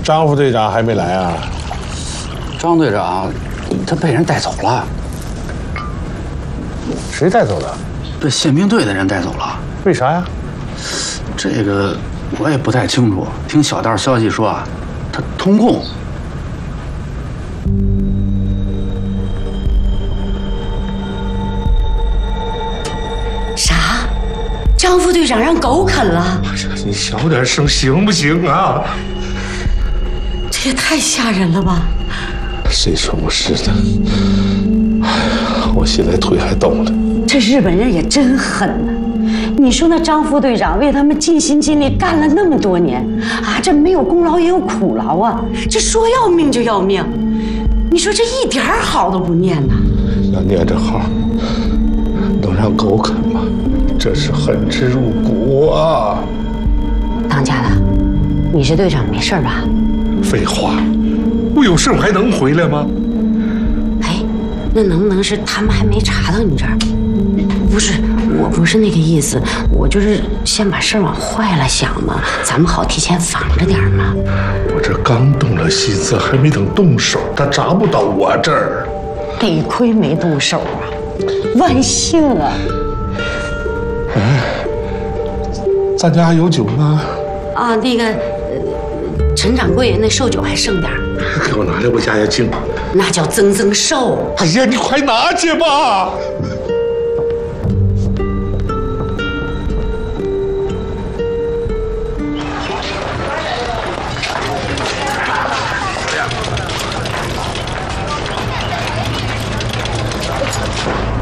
张副队长还没来啊？ 张队长，他被人带走了。 谁带走的？ 被宪兵队的人带走了。 为啥呀？ 这个我也不太清楚。听小道消息说啊，他通共。 啥？张副队长让狗啃了？ 你小点声行不行啊？ 这也太吓人了吧！ 谁说不是的？哎呀，我现在腿还抖呢。 这日本人也真狠呐！你说那张副队长为他们尽心尽力干了那么多年啊，这没有功劳也有苦劳啊，这说要命就要命，你说这一点好都不念呐？ 要念着好，能让狗啃吗？这是恨之入骨啊！ 当家的，你是队长没事吧？ 废话，我有事我还能回来吗？ 哎，那能不能是他们还没查到你这儿？不是，我不是那个意思，我就是先把事儿往坏了想嘛，咱们好提前防着点嘛。 我这刚动了心思，还没等动手，他查不到我这儿。 得亏没动手啊，万幸啊！ 哎，咱家还有酒吗？ 啊，那个，陈掌柜那寿酒还剩点儿， 给我拿来，我压压惊。 那叫增寿。 哎呀，你快拿去吧！